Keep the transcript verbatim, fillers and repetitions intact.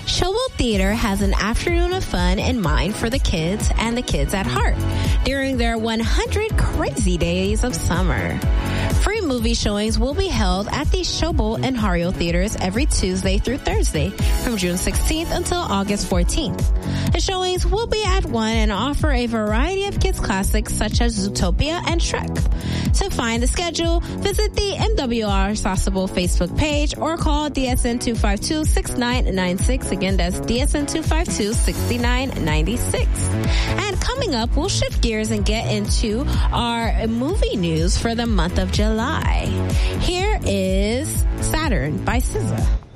Showboat Theater has an afternoon of fun in mind for the kids and the kids at heart during their one hundred crazy days of summer. Free movie showings will be held at the Showboat and Hario Theaters every Tuesday through Thursday from June sixteenth until August fourteenth. The showings will be at one and offer a variety of kids classics such as Zootopia and Shrek. To find the schedule, visit the M W R Sasebo Facebook page or call D S N two five two, six nine nine six. Again, that's D S N two five two, six nine nine six. And coming up, we'll shift gears and get into our movie news for the month of July. Here is Saturn by S Z A.